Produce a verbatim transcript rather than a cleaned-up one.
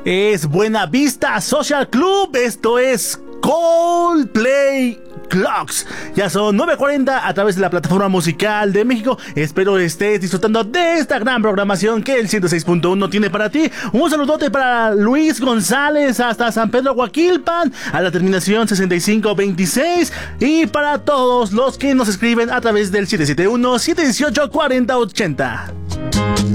Es Buena Vista Social Club. Esto es Coldplay Clocks. Ya son nueve cuarenta a través de la plataforma musical de México. Espero estés disfrutando de esta gran programación que el ciento seis punto uno tiene para ti. Un saludote para Luis González hasta San Pedro Huaquilpan, a la terminación sesenta y cinco veintiséis, y para todos los que nos escriben a través del siete siete uno, siete uno ocho, cuatro cero ochenta.